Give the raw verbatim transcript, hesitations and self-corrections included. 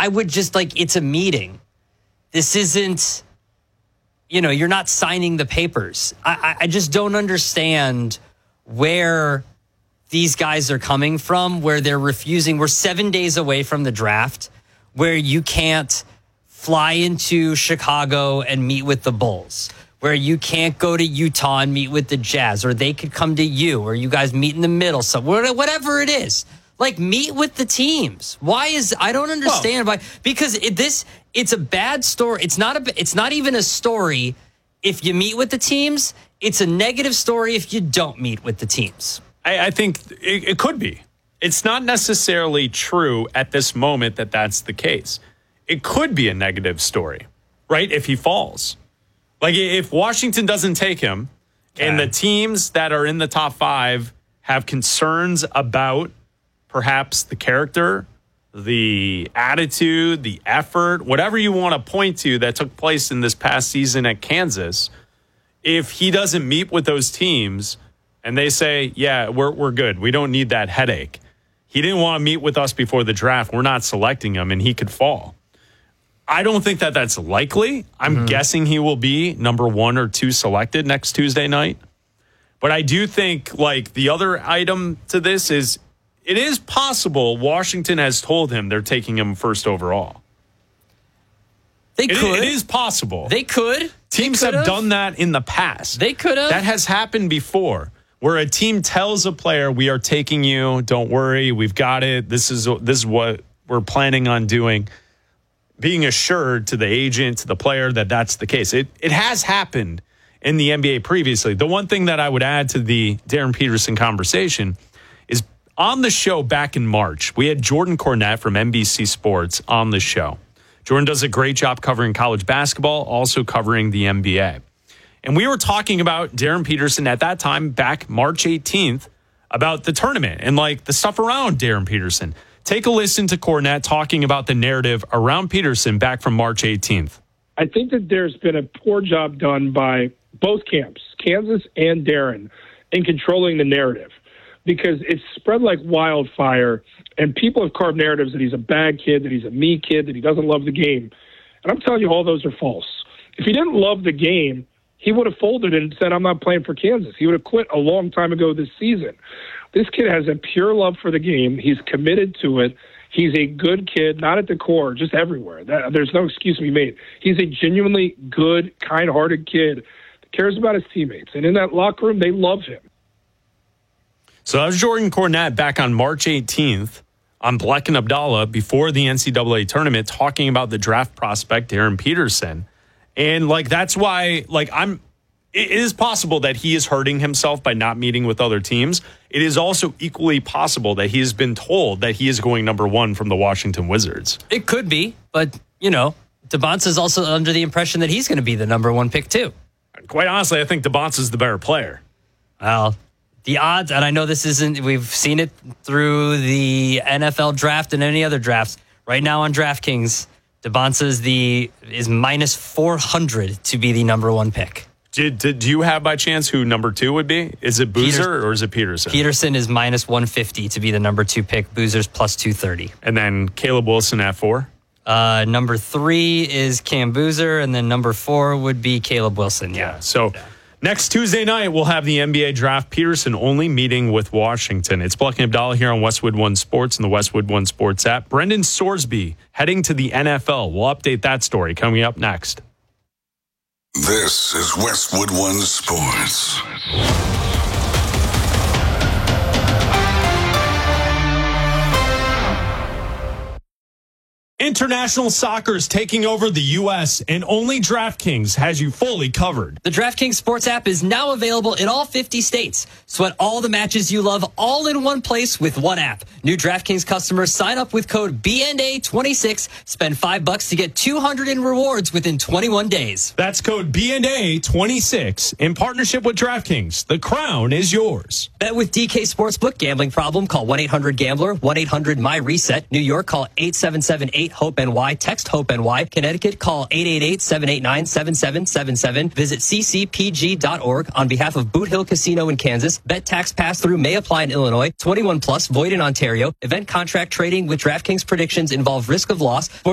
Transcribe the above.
I would just like, it's a meeting. This isn't, you know, you're not signing the papers. I, I just don't understand where these guys are coming from, where they're refusing. We're seven days away from the draft, where you can't fly into Chicago and meet with the Bulls, where you can't go to Utah and meet with the Jazz, or they could come to you, or you guys meet in the middle, so whatever it is. Like, meet with the teams. Why is I don't understand why? Because it, this it's a bad story. It's not a. It's not even a story if you meet with the teams. It's a negative story if you don't meet with the teams. I, I think it, it could be. It's not necessarily true at this moment that that's the case. It could be a negative story, right? If he falls, like if Washington doesn't take him, okay, and the teams that are in the top five have concerns about perhaps the character, the attitude, the effort, whatever you want to point to that took place in this past season at Kansas, if he doesn't meet with those teams and they say, yeah, we're we're good, we don't need that headache. He didn't want to meet with us before the draft, we're not selecting him, and he could fall. I don't think that that's likely. I'm mm-hmm. guessing he will be number one or two selected next Tuesday night. But I do think, like, the other item to this is, it is possible Washington has told him they're taking him first overall. They it, could. It is possible. They could. Teams they have done that in the past. They could have. That has happened before, where a team tells a player, we are taking you, don't worry, we've got it. This is this is what we're planning on doing. Being assured to the agent, to the player, that that's the case. It it has happened in the N B A previously. The one thing that I would add to the Darren Peterson conversation is, on the show back in March, we had Jordan Cornette from N B C Sports on the show. Jordan does a great job covering college basketball, also covering the N B A. And we were talking about Darren Peterson at that time, back March eighteenth, about the tournament and like the stuff around Darren Peterson. Take a listen to Cornette talking about the narrative around Peterson back from March eighteenth. I think that there's been a poor job done by both camps, Kansas and Darren, in controlling the narrative, because it's spread like wildfire, and people have carved narratives that he's a bad kid, that he's a me kid, that he doesn't love the game. And I'm telling you, all those are false. If he didn't love the game, he would have folded and said, I'm not playing for Kansas. He would have quit a long time ago this season. This kid has a pure love for the game. He's committed to it. He's a good kid, not at the core, just everywhere. That, there's no excuse to be made. He's a genuinely good, kind-hearted kid that cares about his teammates. And in that locker room, they love him. So that was Jordan Cornette back on March eighteenth on Bleck and Abdallah before the N C double A tournament, talking about the draft prospect, Darren Peterson. And, like, that's why, like, I'm, it is possible that he is hurting himself by not meeting with other teams. It is also equally possible that he has been told that he is going number one from the Washington Wizards. It could be, but, you know, DeBonce is also under the impression that he's going to be the number one pick, too. Quite honestly, I think DeBonce is the better player. Well, the odds, and I know this isn't, we've seen it through the N F L draft and any other drafts. Right now on DraftKings, DeBonce is the is minus four hundred to be the number one pick. Do, do, do you have by chance who number two would be? Is it Boozer Peters, or is it Peterson? Peterson is minus one fifty to be the number two pick. Boozer's plus two thirty. And then Caleb Wilson at four? Uh, number three is Cam Boozer, and then number four would be Caleb Wilson. Yeah. yeah so yeah. Next Tuesday night, we'll have the N B A draft. Peterson only meeting with Washington. It's Bleck and Abdallah here on Westwood One Sports and the Westwood One Sports app. Brendan Sorsby heading to the N F L. We'll update that story coming up next. This is Westwood One Sports. International soccer is taking over the U S, and only DraftKings has you fully covered. The DraftKings Sports app is now available in all fifty states. Sweat all the matches you love all in one place with one app. New DraftKings customers sign up with code B N A twenty-six. Spend five bucks to get two hundred in rewards within twenty-one days. That's code B N A twenty-six in partnership with DraftKings. The crown is yours. Bet with D K Sportsbook. Gambling problem? Call one eight hundred gambler. one eight hundred my reset. New York, call eight seven seven eight hope N Y. Text HOPE N Y. Connecticut, call eight eight eight, seven eight nine, seven seven seven seven. Visit c c p g dot org on behalf of Boot Hill Casino in Kansas. Bet tax pass-through may apply in Illinois. twenty-one plus, void in Ontario. Event contract trading with DraftKings predictions involve risk of loss.